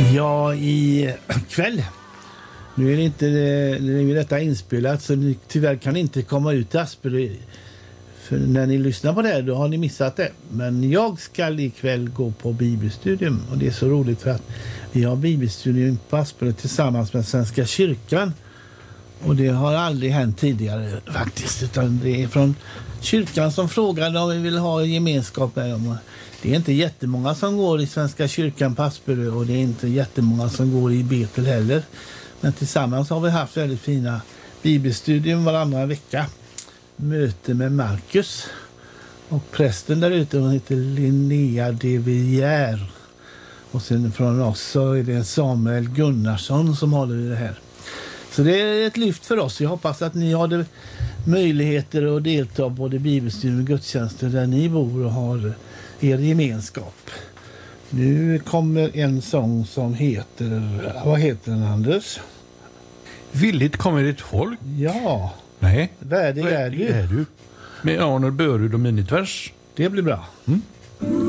Ja, i kväll. Nu är det inte nu är detta inspelat så ni tyvärr kan inte komma ut till Asperö. För när ni lyssnar på det här, då har ni missat det. Men jag ska ikväll gå på bibelstudium. Och det är så roligt för att vi har bibelstudium på Asperö tillsammans med Svenska kyrkan. Och det har aldrig hänt tidigare faktiskt. Utan det är från kyrkan som frågade om vi vill ha gemenskap med dem. Det är inte jättemånga som går i Svenska kyrkan på Asperö. Och det är inte jättemånga som går i Betel heller. Men tillsammans har vi haft väldigt fina bibelstudium varannan vecka. Möte med Marcus. Och prästen där ute, hon heter Linnea de Villiers. Och sen från oss så är det Samuel Gunnarsson som håller i det här. Så det är ett lyft för oss. Jag hoppas att ni har möjligheter att delta både bibelstudium och gudstjänster där ni bor och har er gemenskap. Nu kommer en sång som heter, vad heter den, Anders? Villigt kommer ditt folk. Ja. Nej. Värdig är du. Med Arnold Börud och Minitvers. Det blir bra.